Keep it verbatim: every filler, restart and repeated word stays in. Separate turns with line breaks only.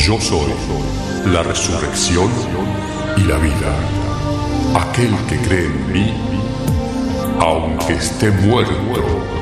Yo soy la resurrección y la vida. Aquel que cree en mí, aunque esté muerto,